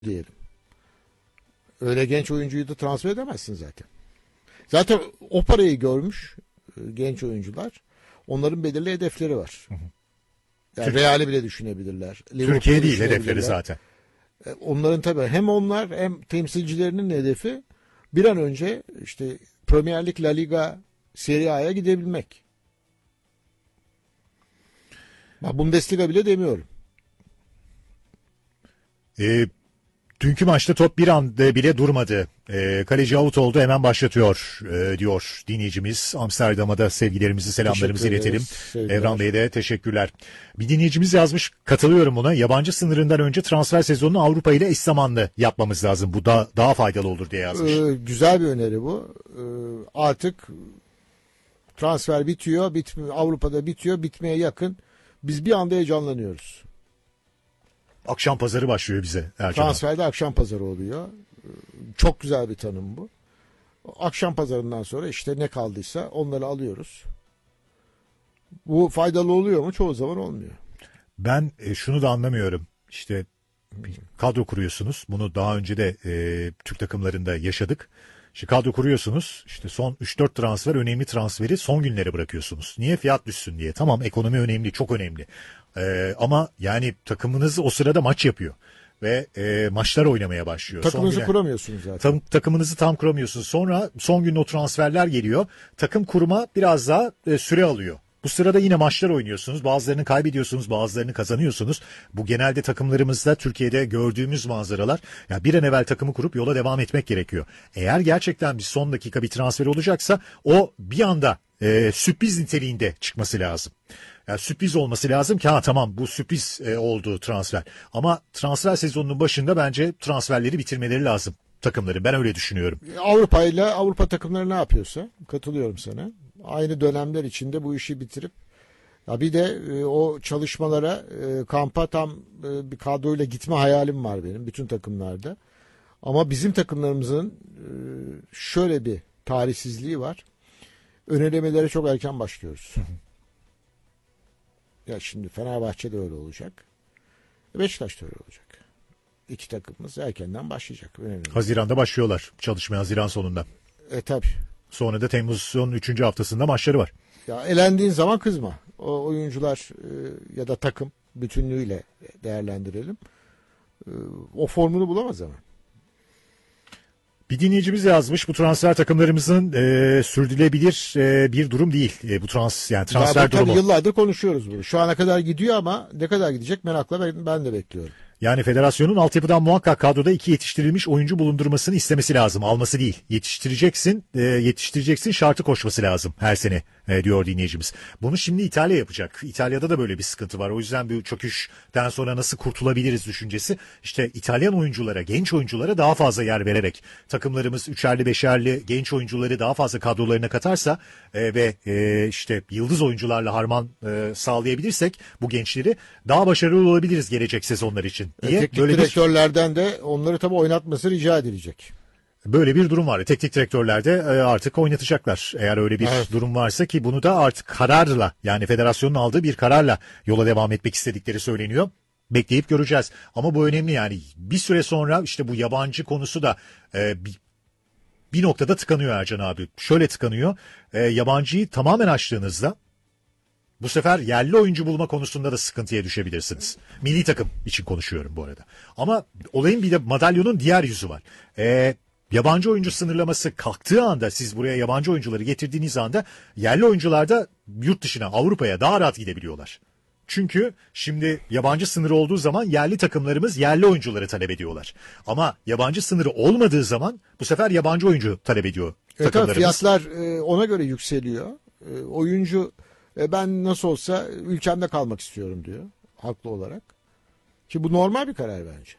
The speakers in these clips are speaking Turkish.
diyelim. Öyle genç oyuncuyu da transfer edemezsin zaten. Zaten o parayı görmüş genç oyuncular. Onların belirli hedefleri var. Yani Real'i bile düşünebilirler. Türkiye değil hedefleri zaten. Onların tabii hem onlar hem temsilcilerinin hedefi bir an önce işte Premier Lig, La Liga, Serie A'ya gidebilmek. Bundesliga bile demiyorum. Dünkü maçta top bir anda bile durmadı. Kaleci out oldu, hemen başlatıyor diyor dinleyicimiz. Amsterdam'a da sevgilerimizi, selamlarımızı iletelim. Evran Bey'e de teşekkürler. Bir dinleyicimiz yazmış, katılıyorum buna. Yabancı sınırından önce transfer sezonunu Avrupa ile eş zamanlı yapmamız lazım. Bu da daha faydalı olur diye yazmış. Güzel bir öneri bu. Artık transfer bitiyor, Avrupa'da bitiyor, bitmeye yakın. Biz bir anda heyecanlanıyoruz. Akşam pazarı başlıyor bize Ercan. Transferde akşam pazarı oluyor. Çok güzel bir tanım bu. Akşam pazarından sonra işte ne kaldıysa onları alıyoruz. Bu faydalı oluyor mu? Çoğu zaman olmuyor. Ben şunu da anlamıyorum. İşte bir kadro kuruyorsunuz. Bunu daha önce de Türk takımlarında yaşadık. İşte kadro kuruyorsunuz. İşte son 3-4 transfer, önemli transferi son günlere bırakıyorsunuz. Niye? Fiyat düşsün diye. Tamam, ekonomi önemli, çok önemli. Ama yani takımınız o sırada maç yapıyor. Ve maçlar oynamaya başlıyor. Takımınızı kuramıyorsunuz zaten. Takımınızı tam kuramıyorsunuz. Sonra son gün o transferler geliyor. Takım kurma biraz daha süre alıyor. Bu sırada yine maçlar oynuyorsunuz. Bazılarını kaybediyorsunuz, bazılarını kazanıyorsunuz. Bu genelde takımlarımızda Türkiye'de gördüğümüz manzaralar. Ya bir an evvel takımı kurup yola devam etmek gerekiyor. Eğer gerçekten bir son dakika bir transfer olacaksa o bir anda sürpriz niteliğinde çıkması lazım. Yani sürpriz olması lazım ki tamam bu sürpriz oldu transfer. Ama transfer sezonunun başında bence transferleri bitirmeleri lazım takımları. Ben öyle düşünüyorum. Avrupa takımları ne yapıyorsa katılıyorum sana. Aynı dönemler içinde bu işi bitirip bir de o çalışmalara kampa tam bir kadroyla gitme hayalim var benim bütün takımlarda. Ama bizim takımlarımızın şöyle bir tarihsizliği var. Ön elemelere çok erken başlıyoruz. Ya şimdi Fenerbahçe'de öyle olacak. Beşiktaş'ta öyle olacak. İki takımımız erkenden başlayacak. Haziran'da başlıyorlar çalışmaya, Haziran sonunda. Tabii. Sonra da Temmuz'un 3. haftasında maçları var. Ya elendiğin zaman kızma. O oyuncular ya da takım bütünlüğüyle değerlendirelim. O formunu bulamaz ama. Bir dinleyicimiz yazmış, bu transfer takımlarımızın sürdürülebilir bir durum değil. Bu transfer durumu. Yıllardır konuşuyoruz bunu. Şu ana kadar gidiyor ama ne kadar gidecek merakla ben de bekliyorum. Yani federasyonun altyapıdan muhakkak kadroda 2 yetiştirilmiş oyuncu bulundurmasını istemesi lazım. Alması değil. Yetiştireceksin şartı koşması lazım her sene diyor dinleyicimiz. Bunu şimdi İtalya yapacak. İtalya'da da böyle bir sıkıntı var. O yüzden bir çöküşten sonra nasıl kurtulabiliriz düşüncesi. İşte İtalyan oyunculara, genç oyunculara daha fazla yer vererek takımlarımız 3'erli 5'erli genç oyuncuları daha fazla kadrolarına katarsa ve işte yıldız oyuncularla harman sağlayabilirsek bu gençleri daha başarılı olabiliriz gelecek sezonlar için. Teknik direktörlerden de onları tabii oynatması rica edilecek. Böyle bir durum var. Teknik direktörler de artık oynatacaklar. Eğer öyle bir durum varsa, ki bunu da artık kararla, yani federasyonun aldığı bir kararla yola devam etmek istedikleri söyleniyor. Bekleyip göreceğiz. Ama bu önemli yani. Bir süre sonra işte bu yabancı konusu da bir noktada tıkanıyor Ercan abi. Şöyle tıkanıyor. Yabancıyı tamamen açtığınızda bu sefer yerli oyuncu bulma konusunda da sıkıntıya düşebilirsiniz. Milli takım için konuşuyorum bu arada. Ama olayın bir de madalyonun diğer yüzü var. Yabancı oyuncu sınırlaması kalktığı anda, siz buraya yabancı oyuncuları getirdiğiniz anda yerli oyuncular da yurt dışına, Avrupa'ya daha rahat gidebiliyorlar. Çünkü şimdi yabancı sınırı olduğu zaman yerli takımlarımız yerli oyuncuları talep ediyorlar. Ama yabancı sınırı olmadığı zaman bu sefer yabancı oyuncu talep ediyor takımlarımız. Fiyatlar ona göre yükseliyor. Oyuncu ben nasıl olsa ülkemde kalmak istiyorum diyor. Haklı olarak. Ki bu normal bir karar bence.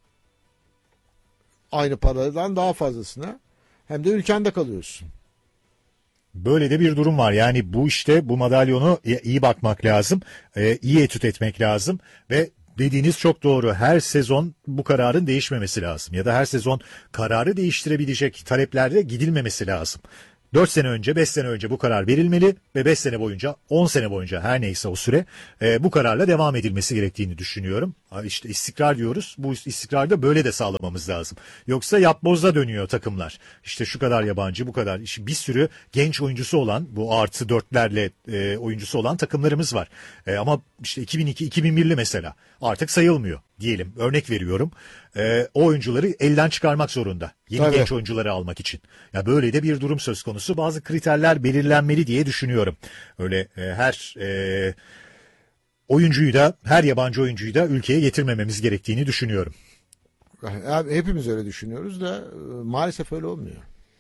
Aynı paradan daha fazlasına hem de ülkende kalıyorsun. Böyle de bir durum var. Yani bu işte bu madalyonu iyi bakmak lazım. İyi etüt etmek lazım ve dediğiniz çok doğru. Her sezon bu kararın değişmemesi lazım. Ya da her sezon kararı değiştirebilecek taleplerde gidilmemesi lazım. 4 sene önce, 5 sene önce bu karar verilmeli ve 5 sene boyunca, 10 sene boyunca her neyse o süre bu kararla devam edilmesi gerektiğini düşünüyorum. İşte istikrar diyoruz. Bu istikrarı da böyle de sağlamamız lazım. Yoksa yapboza dönüyor takımlar. İşte şu kadar yabancı, bu kadar. İşte bir sürü genç oyuncusu olan, bu artı dörtlerle oyuncusu olan takımlarımız var. Ama işte 2002-2001'li mesela artık sayılmıyor diyelim. Örnek veriyorum. O oyuncuları elden çıkarmak zorunda. Yeni Tabii. genç oyuncuları almak için. Ya böyle de bir durum söz konusu. Bazı kriterler belirlenmeli diye düşünüyorum. Öyle her oyuncuyu da, her yabancı oyuncuyu da ülkeye getirmememiz gerektiğini düşünüyorum. Yani hepimiz öyle düşünüyoruz da maalesef öyle olmuyor.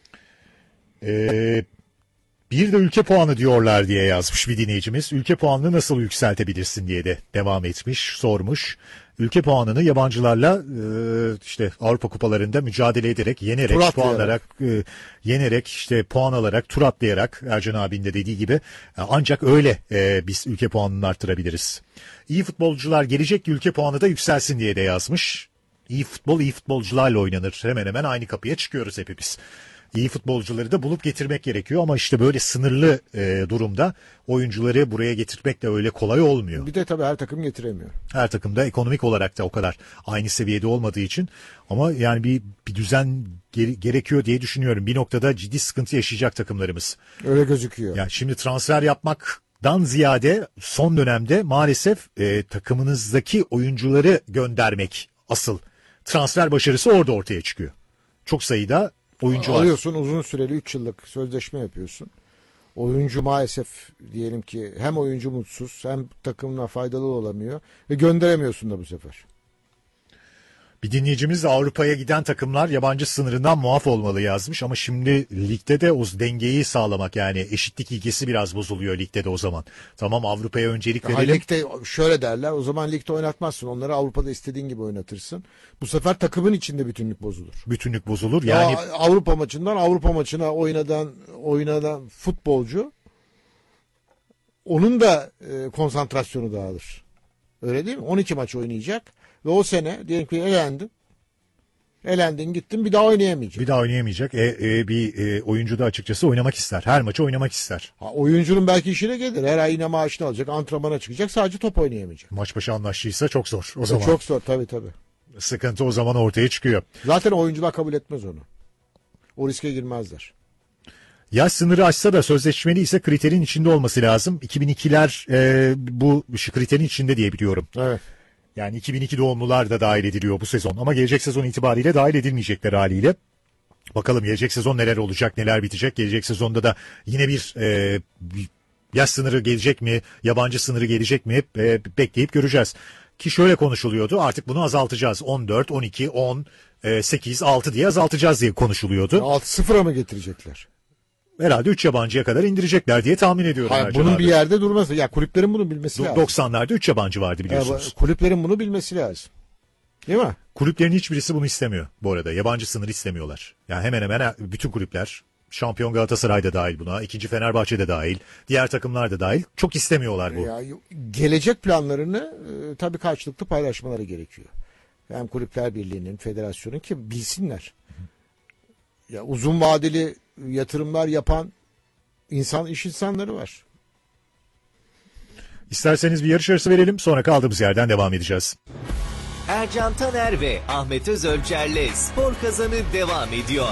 Bir de ülke puanı diyorlar diye yazmış bir dinleyicimiz. Ülke puanını nasıl yükseltebilirsin diye de devam etmiş, sormuş. Ülke puanını yabancılarla işte Avrupa kupalarında mücadele ederek, yenerek, Tur puanlarak, yenerek, işte puan alarak, tur atlayarak, Ercan abinin de dediği gibi ancak öyle biz ülke puanını arttırabiliriz. İyi futbolcular gelecek ki ülke puanı da yükselsin diye de yazmış. İyi futbol iyi futbolcularla oynanır. Hemen hemen aynı kapıya çıkıyoruz hepimiz. İyi futbolcuları da bulup getirmek gerekiyor ama işte böyle sınırlı durumda oyuncuları buraya getirmek de öyle kolay olmuyor. Bir de tabii her takım getiremiyor. Her takımda ekonomik olarak da o kadar aynı seviyede olmadığı için ama yani bir düzen gerekiyor diye düşünüyorum. Bir noktada ciddi sıkıntı yaşayacak takımlarımız. Öyle gözüküyor. Yani şimdi transfer yapmaktan ziyade son dönemde maalesef takımınızdaki oyuncuları göndermek asıl. Transfer başarısı orada ortaya çıkıyor. Çok sayıda oyuncu var. Alıyorsun, uzun süreli 3 yıllık sözleşme yapıyorsun. Oyuncu maalesef diyelim ki hem oyuncu mutsuz hem takımına faydalı olamıyor ve gönderemiyorsun da bu sefer. Bir dinleyicimiz de Avrupa'ya giden takımlar yabancı sınırından muaf olmalı yazmış ama şimdi ligde de o dengeyi sağlamak, yani eşitlik ilkesi biraz bozuluyor ligde de o zaman. Tamam, Avrupa'ya öncelik verelim. Ligde şöyle derler, o zaman ligde oynatmazsın, onları Avrupa'da istediğin gibi oynatırsın. Bu sefer takımın içinde bütünlük bozulur. Bütünlük bozulur. Yani Avrupa maçından Avrupa maçına oynadan futbolcu, onun da konsantrasyonu dağılır. Öyle değil mi? 12 maç oynayacak ve o sene diyelim ki elendin gittin, bir daha oynayamayacak. bir daha oynayamayacak. Bir oyuncu da açıkçası oynamak ister. Her maçı oynamak ister. Oyuncunun belki işine gelir. Her ay yine maaşını alacak, antrenmana çıkacak, sadece top oynayamayacak. Maç başı anlaştıysa çok zor o zaman. Çok zor tabii. Sıkıntı o zaman ortaya çıkıyor. Zaten oyuncular kabul etmez onu. O riske girmezler. Yaş sınırı aşsa da sözleşmeli ise kriterin içinde olması lazım. 2002'ler bu kriterin içinde diye biliyorum. Evet. Yani 2002 doğumlular da dahil ediliyor bu sezon ama gelecek sezon itibariyle dahil edilmeyecekler haliyle. Bakalım gelecek sezon neler olacak, neler bitecek. Gelecek sezonda da yine bir yaş sınırı gelecek mi, yabancı sınırı gelecek mi hep bekleyip göreceğiz. Ki şöyle konuşuluyordu, artık bunu azaltacağız. 14, 12, 10, 8, 6 diye azaltacağız diye konuşuluyordu. 6-0'a mı getirecekler? Herhalde 3 yabancıya kadar indirecekler diye tahmin ediyorum. Hayır, bunun bir yerde durması. Ya kulüplerin bunu bilmesi lazım. 90'larda 3 yabancı vardı biliyorsunuz. Kulüplerin bunu bilmesi lazım. Değil mi? Kulüplerin hiçbirisi bunu istemiyor bu arada. Yabancı sınır istemiyorlar. Yani hemen hemen bütün kulüpler, şampiyon Galatasaray da dahil buna, ikinci Fenerbahçe de dahil, diğer takımlar da dahil, çok istemiyorlar bu. Ya, gelecek planlarını tabii karşılıklı paylaşmaları gerekiyor. Hem Kulüpler Birliği'nin, federasyonun, ki bilsinler. Ya uzun vadeli yatırımlar yapan iş insanları var. İsterseniz bir yarış arası verelim, sonra kaldığımız yerden devam edeceğiz. Ercan Taner ve Ahmet Özölçer'le Spor Kazanı devam ediyor.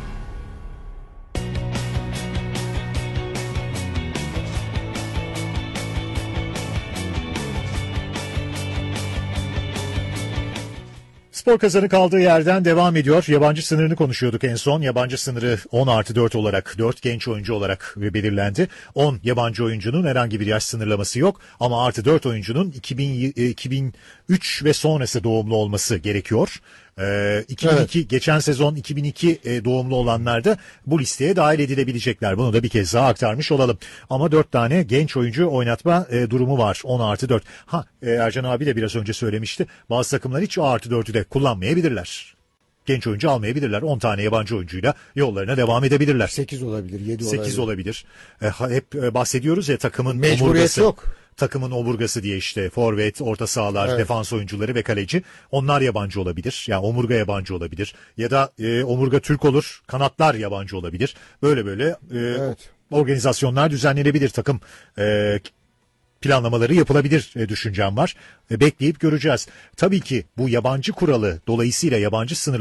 Spor Kazanı kaldığı yerden devam ediyor. Yabancı sınırını konuşuyorduk en son. Yabancı sınırı 10+4 olarak, 4 genç oyuncu olarak belirlendi. 10 yabancı oyuncunun herhangi bir yaş sınırlaması yok. Ama +4 oyuncunun 2003 ve sonrası doğumlu olması gerekiyor. 2002 evet. Geçen sezon 2002 doğumlu olanlar da bu listeye dahil edilebilecekler. Bunu da bir kez daha aktarmış olalım. Ama 4 tane genç oyuncu oynatma durumu var. 10+4. Ercan abi de biraz önce söylemişti. Bazı takımlar hiç +4'ü de kullanmayabilirler. Genç oyuncu almayabilirler. 10 tane yabancı oyuncuyla yollarına devam edebilirler. 8 olabilir, 7 olabilir. 8 olabilir. Hep bahsediyoruz ya, takımın mecburiyet omurgası. yok. takımın omurgası diye işte forvet, orta sahalar, Evet. defans oyuncuları ve kaleci. Onlar yabancı olabilir. Yani omurga yabancı olabilir. Ya da omurga Türk olur, kanatlar yabancı olabilir. Böyle Evet. organizasyonlar düzenlenebilir, takım planlamaları yapılabilir düşüncem var. Bekleyip göreceğiz. Tabii ki bu yabancı kuralı dolayısıyla yabancı sınır